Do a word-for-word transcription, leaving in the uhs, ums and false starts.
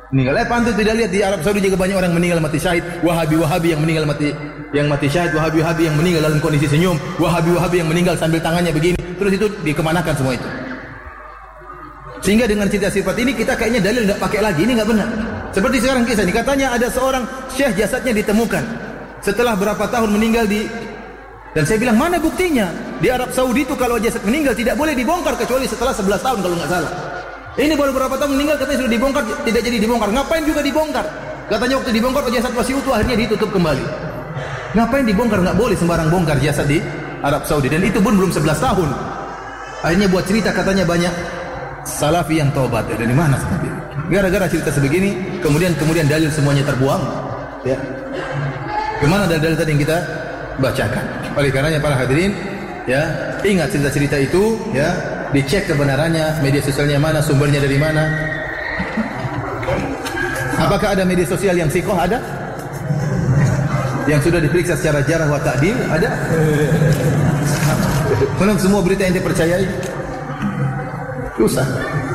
Meninggal. Eh pantas tidak lihat di Arab Saudi juga banyak orang meninggal mati syahid. Wahabi-wahabi yang meninggal mati yang mati syahid, wahabi-wahabi yang meninggal dalam kondisi senyum, wahabi-wahabi yang meninggal sambil tangannya begini. Terus itu dikemanakan semua itu. Sehingga dengan cerita sifat ini kita kayaknya dalil enggak pakai lagi, ini enggak benar. Seperti sekarang kisah ini katanya ada seorang syekh jasadnya ditemukan setelah berapa tahun meninggal di dan saya bilang mana buktinya? Di Arab Saudi itu kalau jasad meninggal tidak boleh dibongkar kecuali setelah sebelas tahun kalau enggak salah. Ini baru berapa tahun meninggal katanya sudah dibongkar, tidak jadi dibongkar. Ngapain juga dibongkar? Katanya waktu dibongkar jasad masih utuh akhirnya ditutup kembali. Ngapain dibongkar? Enggak boleh sembarang bongkar jasad di Arab Saudi dan itu pun belum sebelas tahun. Akhirnya buat cerita katanya banyak salafi yang taubat. Dari mana seperti itu? Gara-gara cerita sebegini, kemudian kemudian dalil semuanya terbuang. Ya. Kemana dalil-dalil tadi yang kita bacakan? Oleh karenanya para hadirin, ya ingat cerita-cerita itu, ya dicek kebenarannya, media sosialnya mana, sumbernya dari mana. Apakah ada media sosial yang sikoh? Ada? Yang sudah diperiksa secara jarah wa ta'dil? Ada? Memang semua berita yang dipercayai? Susah.